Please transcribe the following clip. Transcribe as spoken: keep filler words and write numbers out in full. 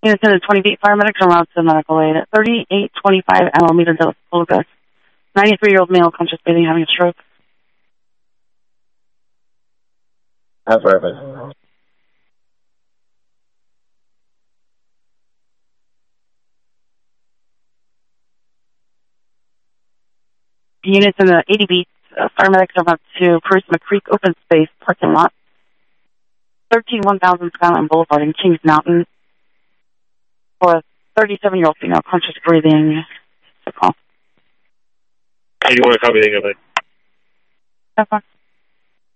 Units in the twenty feet, paramedics are allowed to medical aid. At thirty-eight twenty-five Alameda de los Lucas. ninety-three-year-old male, conscious breathing, having a stroke. Affirmative. Units in the eighty feet, uh, paramedics are about to Charisma Creek open space parking lot. thirteen one thousand Skyline Boulevard in Kings Mountain. For a thirty-seven-year-old female, conscious breathing. Hey, you want to copy anything of it? That's fine.